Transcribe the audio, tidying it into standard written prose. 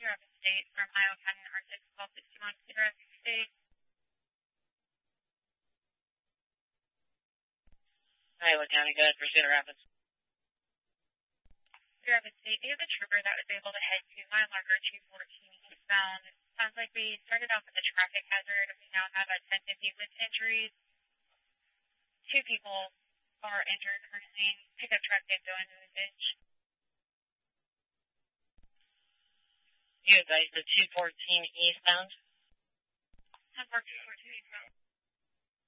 Cedar Rapids State from Iowa County R6 1261 Cedar Rapids State. Iowa County, go ahead for Cedar Rapids. Cedar Rapids State, we have a trooper that was able to head to mile marker 214 eastbound. It sounds like we started off with a traffic hazard. We now have a 1050 with injuries. 2 people are injured currently. Pickup truck did go into the ditch. You guys, the 214 eastbound? 10-4 214 eastbound.